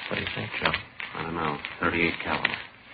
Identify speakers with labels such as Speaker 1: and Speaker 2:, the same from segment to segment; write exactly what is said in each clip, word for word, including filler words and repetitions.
Speaker 1: What do you think, Joe?
Speaker 2: I don't know. thirty-eight caliber.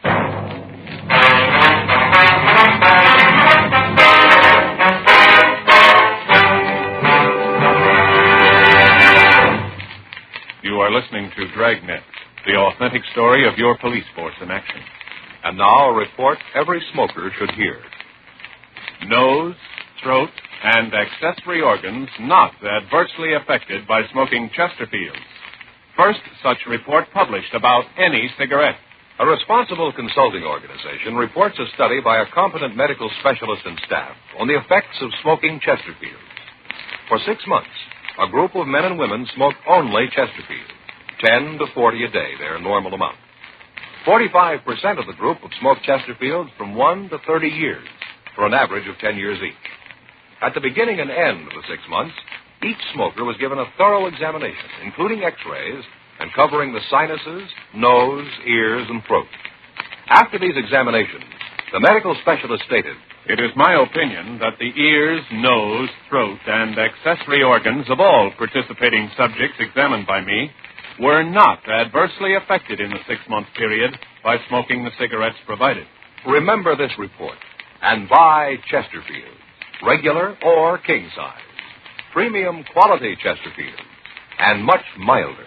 Speaker 3: You are listening to Dragnet, the authentic story of your police force in action.
Speaker 4: And now a report every smoker should hear.
Speaker 3: Nose, throat, and accessory organs not adversely affected by smoking Chesterfields. First such report published about any cigarette.
Speaker 4: A responsible consulting organization reports a study by a competent medical specialist and staff on the effects of smoking Chesterfields. For six months, a group of men and women smoked only Chesterfield, ten to forty a day, their normal amount. forty-five percent of the group have smoked Chesterfields from one to thirty years, for an average of ten years each. At the beginning and end of the six months, each smoker was given a thorough examination, including x-rays, and covering the sinuses, nose, ears, and throat. After these examinations, the medical specialist stated,
Speaker 3: "It is my opinion that the ears, nose, throat, and accessory organs of all participating subjects examined by me were not adversely affected in the six-month period by smoking the cigarettes provided."
Speaker 4: Remember this report and buy Chesterfield, regular or king size. Premium quality Chesterfield, and much milder.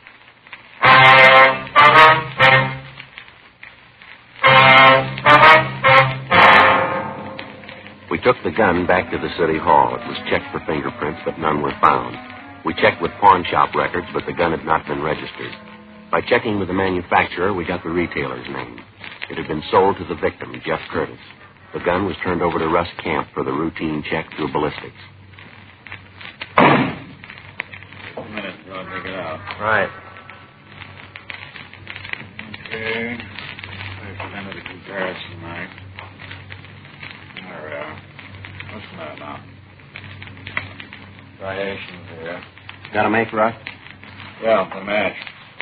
Speaker 2: We took the gun back to the city hall. It was checked for fingerprints, but none were found. We checked with pawn shop records, but the gun had not been registered. By checking with the manufacturer, we got the retailer's name. It had been sold to the victim, Jeff Curtis. The gun was turned over to Russ Camp for the routine check through ballistics.
Speaker 5: A minute, I'll take it out.
Speaker 1: Right.
Speaker 5: Okay. There's the end of the comparison tonight. There we are. What's the matter now? Striations here.
Speaker 2: Got a make, Russ?
Speaker 5: Yeah, the match.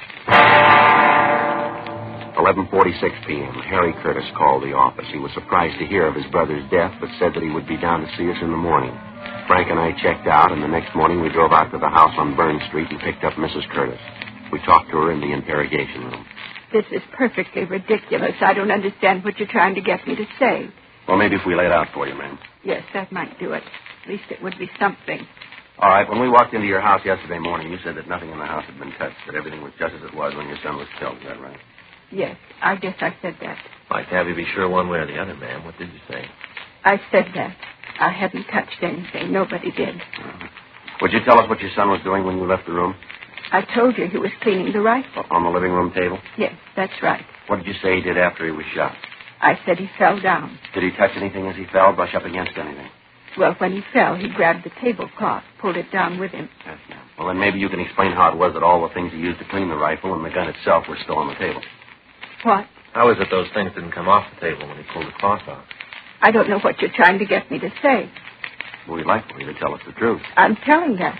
Speaker 2: eleven forty-six p.m. Harry Curtis called the office. He was surprised to hear of his brother's death, but said that he would be down to see us in the morning. Frank and I checked out, and the next morning we drove out to the house on Burn Street and picked up Missus Curtis. We talked to her in the interrogation room.
Speaker 6: This is perfectly ridiculous. I don't understand what you're trying to get me to say.
Speaker 2: Well, maybe if we lay it out for you, ma'am.
Speaker 6: Yes, that might do it. At least it would be something.
Speaker 2: All right, when we walked into your house yesterday morning, you said that nothing in the house had been touched, that everything was just as it was when your son was killed. Is that right?
Speaker 6: Yes, I guess I said that.
Speaker 1: Like to have you be sure one way or the other, ma'am. What did you say?
Speaker 6: I said that. I hadn't touched anything. Nobody did.
Speaker 2: Uh-huh. Would you tell us what your son was doing when you left the room?
Speaker 6: I told you he was cleaning the rifle.
Speaker 2: On the living room table?
Speaker 6: Yes, that's right.
Speaker 2: What did you say he did after he was shot?
Speaker 6: I said he fell down.
Speaker 2: Did he touch anything as he fell, brush up against anything?
Speaker 6: Well, when he fell, he grabbed the tablecloth, pulled it down with him.
Speaker 2: Yes, ma'am. Well, then maybe you can explain how it was that all the things he used to clean the rifle and the gun itself were still on the table.
Speaker 6: What?
Speaker 1: How is it those things didn't come off the table when he pulled the cloth off?
Speaker 6: I don't know what you're trying to get me to say.
Speaker 2: Well, we'd like for you to tell us the truth.
Speaker 6: I'm telling that.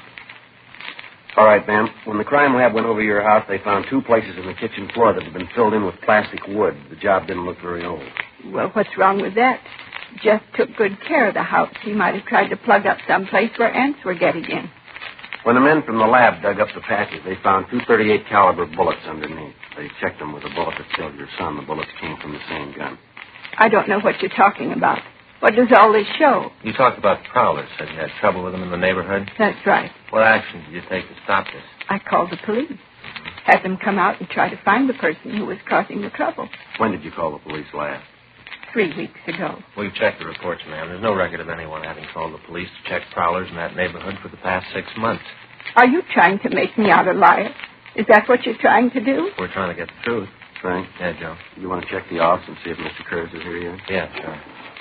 Speaker 2: All right, ma'am. When the crime lab went over your house, they found two places in the kitchen floor that had been filled in with plastic wood. The job didn't look very old.
Speaker 6: Well, what's wrong with that? Jeff took good care of the house. He might have tried to plug up some place where ants were getting in.
Speaker 2: When the men from the lab dug up the patches, they found two thirty-eight caliber bullets underneath. They checked them with the bullet that killed your son. The bullets came from the same gun.
Speaker 6: I don't know what you're talking about. What does all this show?
Speaker 1: You talked about the prowlers. Said you had trouble with them in the neighborhood.
Speaker 6: That's right.
Speaker 1: What action did you take to stop this?
Speaker 6: I called the police. Had them come out and try to find the person who was causing the trouble.
Speaker 2: When did you call the police last?
Speaker 6: Three weeks ago.
Speaker 1: We've checked the reports, ma'am. There's no record of anyone having called the police to check prowlers in that neighborhood for the past six months.
Speaker 6: Are you trying to make me out a liar? Is that what you're trying to do?
Speaker 1: We're trying to get the truth.
Speaker 2: Frank?
Speaker 1: Yeah, Joe.
Speaker 2: You want to check the office and see if Mister Curtis is here yet?
Speaker 1: Yeah, sure.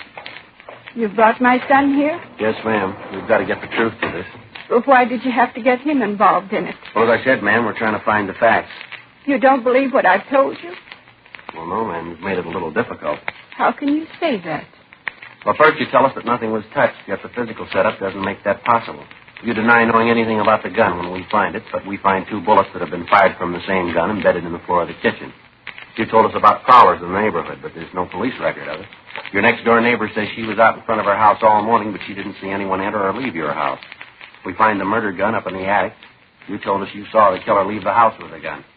Speaker 6: You brought my son here?
Speaker 2: Yes, ma'am. We've got to get the truth to this.
Speaker 6: Well, why did you have to get him involved in it?
Speaker 2: Well, as I said, ma'am, we're trying to find the facts.
Speaker 6: You don't believe what I've told you?
Speaker 2: Well, no, ma'am. You've made it a little difficult.
Speaker 6: How can you say that?
Speaker 2: Well, first you tell us that nothing was touched, yet the physical setup doesn't make that possible. You deny knowing anything about the gun when we find it, but we find two bullets that have been fired from the same gun embedded in the floor of the kitchen. You told us about prowlers in the neighborhood, but there's no police record of it. Your next-door neighbor says she was out in front of her house all morning, but she didn't see anyone enter or leave your house. We find the murder gun up in the attic. You told us you saw the killer leave the house with the gun.